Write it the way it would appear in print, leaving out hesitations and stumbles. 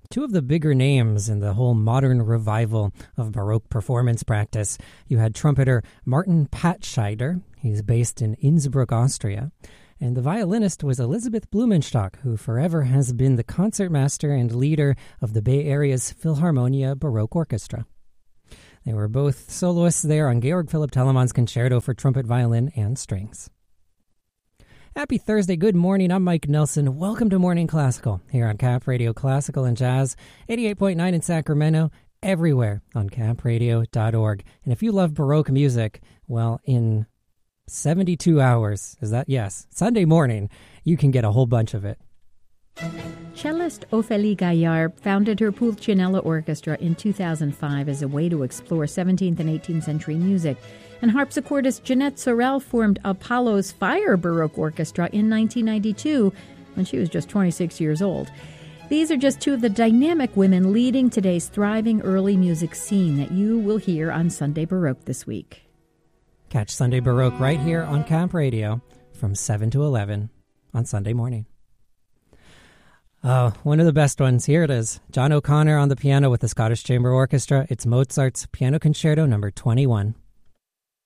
Two of the bigger names in the whole modern revival of Baroque performance practice. You had trumpeter Martin Patscheider. He's based in Innsbruck, Austria. And the violinist was Elisabeth Blumenstock, who forever has been the concertmaster and leader of the Bay Area's Philharmonia Baroque Orchestra. They were both soloists there on Georg Philipp Telemann's Concerto for Trumpet, Violin, and Strings. Happy Thursday, good morning, I'm Mike Nelson. Welcome to Morning Classical, here on Cap Radio Classical and Jazz, 88.9 in Sacramento, everywhere on capradio.org. And if you love Baroque music, well, in 72 hours, yes, Sunday morning, you can get a whole bunch of it. Cellist Ophélie Gaillard founded her Pulcinella Orchestra in 2005 as a way to explore 17th and 18th century music. And harpsichordist Jeanette Sorel formed Apollo's Fire Baroque Orchestra in 1992 when she was just 26 years old. These are just two of the dynamic women leading today's thriving early music scene that you will hear on Sunday Baroque this week. Catch Sunday Baroque right here on Camp Radio from 7 to 11 on Sunday morning. Oh, one of the best ones. Here it is. John O'Connor on the piano with the Scottish Chamber Orchestra. It's Mozart's Piano Concerto number 21.